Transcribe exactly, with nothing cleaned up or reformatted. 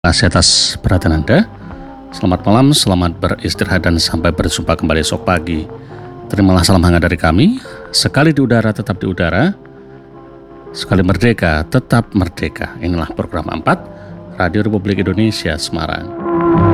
Kasih atas perhatian Anda. Selamat malam, selamat beristirahat dan sampai berjumpa kembali esok pagi. Terimalah salam hangat dari kami. Sekali di udara tetap di udara, sekali merdeka tetap merdeka. Inilah program empat Radio Republik Indonesia Semarang.